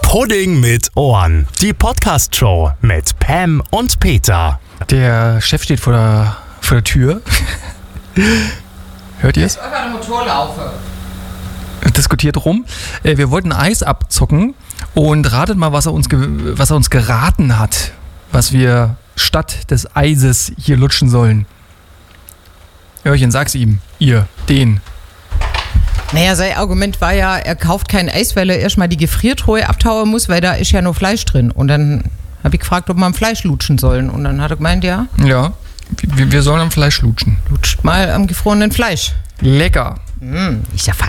Pudding mit Ohren. Die Podcast-Show mit Pam und Peter. Der Chef steht vor der Tür. Hört ihr es? Einfach der Motor laufe. Diskutiert rum. Wir wollten Eis abzocken und ratet mal, was er uns geraten hat, was wir statt des Eises hier lutschen sollen. Hörchen, sag's ihm. Ihr, den. Naja, sein Argument war ja, er kauft kein Eis, weil er erstmal die Gefriertruhe abtauen muss, weil da ist ja nur Fleisch drin. Und dann habe ich gefragt, ob wir am Fleisch lutschen sollen. Und dann hat er gemeint, ja. Ja, wir sollen am Fleisch lutschen. Lutscht mal am gefrorenen Fleisch. Lecker. Ist ja